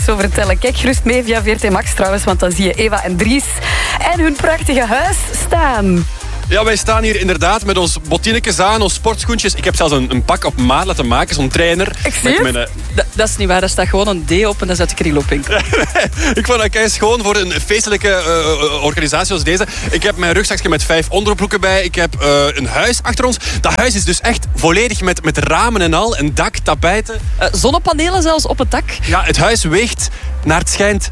Zo vertellen. Kijk gerust mee via VRT Max trouwens, want dan zie je Eva en Dries en hun prachtige huis staan. Ja, wij staan hier inderdaad met ons bottinetjes aan, ons sportschoentjes. Ik heb zelfs een pak op maat laten maken, zo'n trainer. Dat is niet waar, daar staat gewoon een D op en dat is uit de kringloopwinkel. Ik vond dat kei schoon voor een feestelijke organisatie als deze. Ik heb mijn rugzakje met 5 onderbroeken bij. Ik heb een huis achter ons. Dat huis is dus echt volledig met ramen en al. Een dak, tapijten. Zonnepanelen zelfs op het dak. Ja, het huis weegt, naar het schijnt,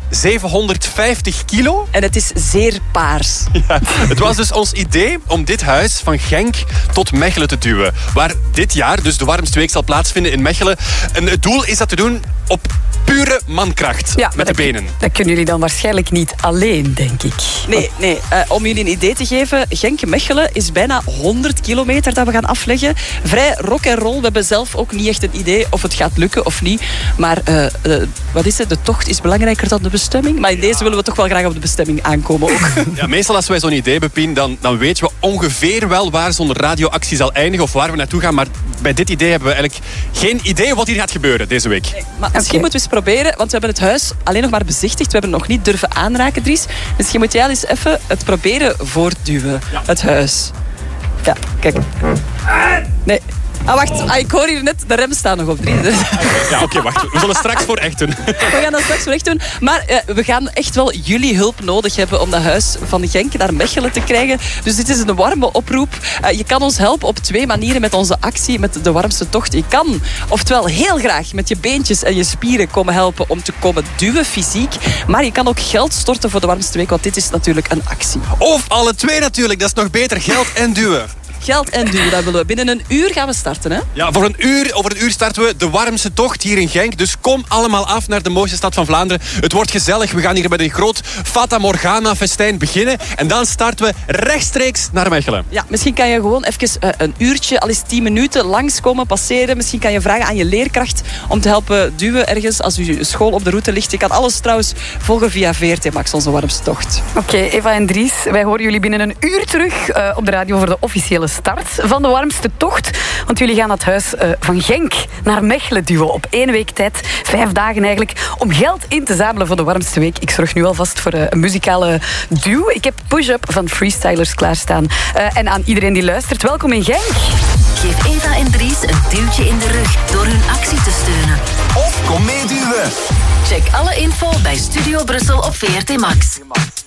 750 kilo. En het is zeer paars. Ja, het was dus ons idee om dit huis van Genk tot Mechelen te duwen. Waar dit jaar dus de warmste week zal plaatsvinden in Mechelen. En het doel is dat te doen op pure mankracht. Ja, met de benen. Dat kunnen jullie dan waarschijnlijk niet alleen, denk ik. Nee. Om jullie een idee te geven, Genk-Mechelen is bijna 100 kilometer dat we gaan afleggen. Vrij rock en roll. We hebben zelf ook niet echt een idee of het gaat lukken of niet. Maar wat is het? De tocht is belangrijker dan de bestemming. Maar in deze willen we toch wel graag op de bestemming aankomen ook. Ja, meestal als wij zo'n idee hebben, Pien, dan weten we ongeveer wel waar zo'n radioactie zal eindigen of waar we naartoe gaan. Maar bij dit idee hebben we eigenlijk geen idee wat hier gaat gebeuren deze week. Nee, maar misschien moeten we eens proberen, want we hebben het huis alleen nog maar bezichtigd. We hebben het nog niet durven aanraken, Dries. Misschien moet jij eens even het proberen voortduwen. Ja. Het huis. Ja, kijk. Nee. Ah, wacht. Ik hoor hier net, de rem staan nog op, Dries. Ja, oké, wacht. We zullen straks voor echt doen. We gaan dat straks voor echt doen. Maar we gaan echt wel jullie hulp nodig hebben om dat huis van Genk naar Mechelen te krijgen. Dus dit is een warme oproep. Je kan ons helpen op 2 manieren met onze actie, met de warmste tocht. Je kan oftewel heel graag met je beentjes en je spieren komen helpen om te komen duwen fysiek. Maar je kan ook geld storten voor de warmste week, want dit is natuurlijk een actie. Of alle 2 natuurlijk, dat is nog beter. Geld en duwen. Geld en duwen, dat willen we. Binnen een uur gaan we starten, hè? Ja, over een uur starten we de warmste tocht hier in Genk. Dus kom allemaal af naar de mooiste stad van Vlaanderen. Het wordt gezellig. We gaan hier met een groot Fata Morgana festijn beginnen. En dan starten we rechtstreeks naar Mechelen. Ja, misschien kan je gewoon even een uurtje, al is 10 minuten, langskomen, passeren. Misschien kan je vragen aan je leerkracht om te helpen duwen ergens als je school op de route ligt. Je kan alles trouwens volgen via VRT Max, onze warmste tocht. Oké, Eva en Dries, wij horen jullie binnen een uur terug op de radio voor de officiële start van de warmste tocht. Want jullie gaan het huis van Genk naar Mechelen duwen op 1 week tijd. 5 dagen eigenlijk, om geld in te zamelen voor de warmste week. Ik zorg nu alvast voor een muzikale duw. Ik heb Push-Up van Freestylers klaarstaan. En aan iedereen die luistert, welkom in Genk. Geef Eva en Dries een duwtje in de rug door hun actie te steunen. Of kom meeduwen. Check alle info bij Studio Brussel op VRT Max.